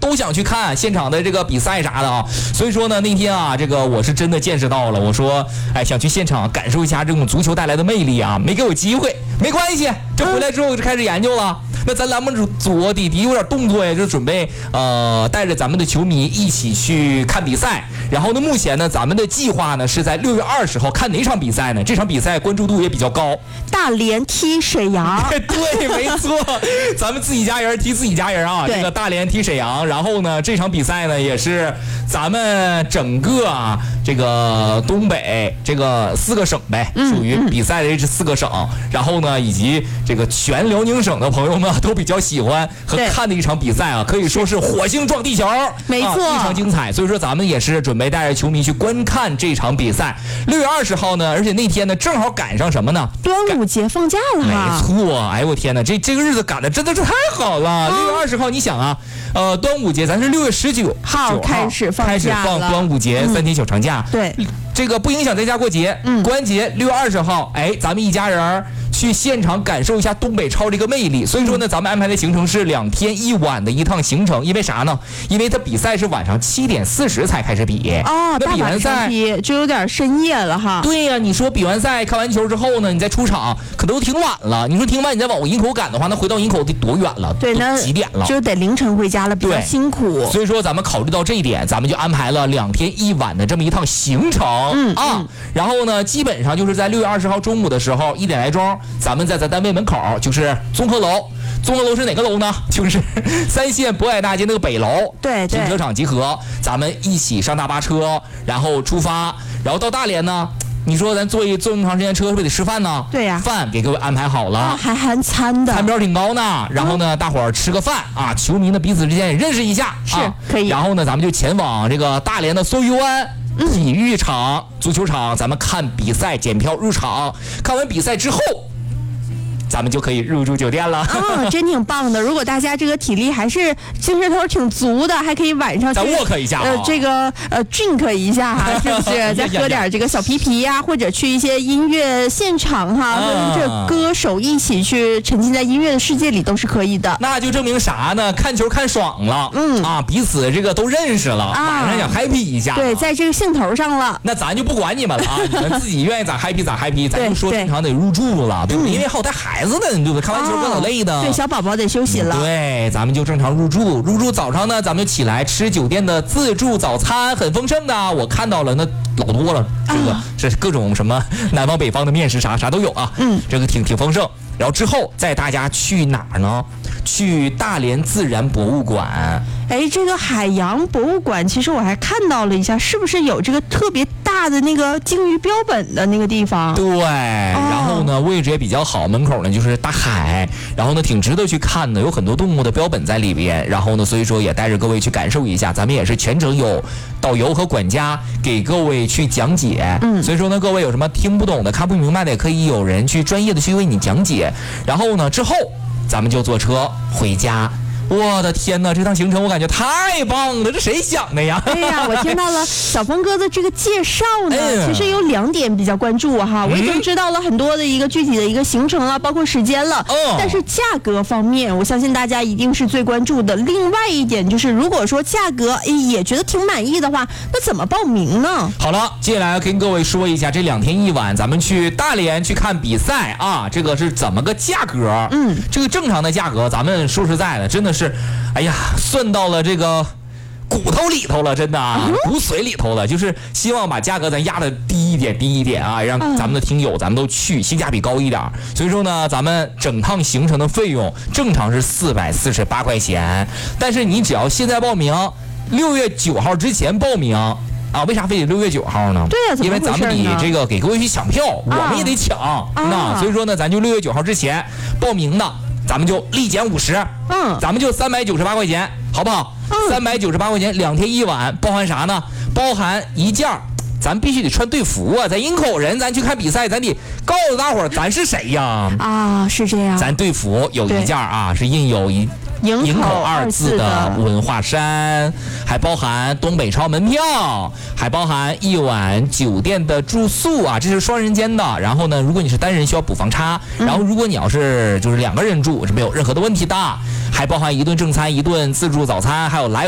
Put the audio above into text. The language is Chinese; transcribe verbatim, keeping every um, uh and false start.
都想去看现场的这个比赛啥的啊。所以说呢，那天啊，这个我是真的见识到了，我说，哎，想去现场感受一下这种足球带来的魅力啊，没给我机会，没关系，这回来之后就开始研究了。那咱栏目组弟弟有点动作呀，就准备呃带着咱们的球迷一起去看比赛。然后呢，目前呢，咱们的计划呢是在六月二十号看哪场比赛呢？这场比赛关注度也比较高， 大连踢沈阳。 对，没错，咱们自己家人踢自己家人啊。这个大连踢沈阳，然后呢，这场比赛呢也是咱们整个啊这个东北这个四个省呗，属于比赛的这四个省，嗯嗯、然后呢以及这个全辽宁省的朋友们都比较喜欢和看的一场比赛啊，可以说是火星撞地球， 没错、 啊，非常精彩。所以说咱们也是准备带着球迷去观看这场比赛。六月二十号呢，而且那天呢正好赶上什么呢？ 端午节放假了。 没错，哎呦我天哪，这这个日子赶的真的是太好了。六、嗯、月二十号，你想啊，呃，端午节咱是六月十九号开始放假了， 开始放端午节、嗯、三天小长假。 对， 这个不影响在家过节。嗯，过完节六月二十号，哎，咱们一家人去现场感受一下东北超这个魅力。所以说呢，咱们安排的行程是两天一晚的一趟行程。因为啥呢？因为它比赛是晚上七点四十才开始比。 哦， 那比完赛就有点深夜了哈。 对呀、啊，你说比完赛看完球之后呢，你再出场可能都挺晚了。你说挺晚，你再往我营口赶的话，那回到营口得多远了？ 对，那几点了？ 就得凌晨回家了，比较辛苦。 所以说咱们考虑到这一点，咱们就安排了两天一晚的这么一趟行程。嗯啊，嗯然后呢，基本上就是在六月二十号中午的时候一点来钟，咱们在咱单位门口，就是综合楼。综合楼是哪个楼呢？就是三线博爱大街那个北楼， 对， 停车场集合，咱们一起上大巴车，然后出发，然后到大连呢。你说咱坐一坐那么长时间车，是不是得吃饭呢？ 对呀、啊， 饭给各位安排好了， 哦、还含餐的， 餐标挺高呢。然后呢，嗯、大伙儿吃个饭啊，球迷呢彼此之间也认识一下， 是、 啊、 可以。 然后呢，咱们就前往这个大连的梭鱼湾体育场、嗯、足球场，咱们看比赛，检票入场。看完比赛之后。咱们就可以入住酒店了啊、哦，真挺棒的。如果大家这个体力还是精神头挺足的，还可以晚上再 walk 一下， 呃，这个呃 drink 一下哈，是不是？再喝点这个小皮皮呀，或者去一些音乐现场哈，和这歌手一起去沉浸在音乐的世界里都是可以的。 那就证明啥呢？看球看爽了，嗯啊，彼此这个都认识了，啊、晚上想 happy 一下， 对，在这个兴头上了。 那咱就不管你们了啊，你们自己愿意咋 happy 咋 happy， 咱就说正常得入住了，对不对？因为还有带孩子的，对不对？看完球更老累的、 哦，对，小宝宝得休息了。 对，咱们就正常入住。入住早上呢，咱们就起来吃酒店的自助早餐，很丰盛的。我看到了，那老多了，这个、啊、是各种什么南方北方的面食啥啥都有啊。嗯，这个挺挺丰盛。然后之后带大家去哪儿呢？去大连自然博物馆。 哎，这个海洋博物馆，其实我还看到了一下，是不是有这个特别大的那个鲸鱼标本的那个地方？ 对，哦、然后呢，位置也比较好，门口呢就是大海，然后呢挺值得去看的，有很多动物的标本在里边。然后呢，所以说也带着各位去感受一下，咱们也是全程有导游和管家给各位去讲解。嗯，所以说呢，各位有什么听不懂的、看不明白的，也可以有人去专业的去为你讲解。然后呢，之后咱们就坐车回家。我的天哪，这趟行程我感觉太棒了，这谁想的呀？ 对呀，我听到了小峰哥的这个介绍呢，哎、其实有两点比较关注哈，我已经知道了很多的一个具体的一个行程了，包括时间了。嗯，但是价格方面，我相信大家一定是最关注的。另外一点就是，如果说价格也觉得挺满意的话，那怎么报名呢？ 好了，接下来跟各位说一下，这两天一晚咱们去大连去看比赛啊，这个是怎么个价格？嗯，这个正常的价格，咱们说实在的，真的是。是，哎呀，算到了这个骨头里头了，真的啊，骨髓里头了。就是希望把价格咱压的低一点，低一点啊，让咱们的听友咱们都去，性价比高一点。所以说呢，咱们整趟行程的费用正常是四百四十八块钱，但是你只要现在报名，六月九号之前报名。啊，为啥非得六月九号呢？ 对呀、啊， 因为咱们得这个给各位去抢票，啊、我们也得抢。啊、那所以说呢，咱就六月九号之前报名的。咱们就立减五十，嗯，咱们就三百九十八块钱，好不好？三百九十八块钱，两天一晚，包含啥呢？包含一件，咱必须得穿队服啊！咱营口人，咱去看比赛，咱得告诉大伙儿咱是谁呀？ 啊，是这样。 咱队服有一件啊，是印有一。营口二字的文化衫，还包含东北超门票，还包含一晚酒店的住宿啊，这是双人间的。然后呢，如果你是单人需要补房差，然后如果你要是就是两个人住是没有任何的问题的，还包含一顿正餐、一顿自助早餐，还有来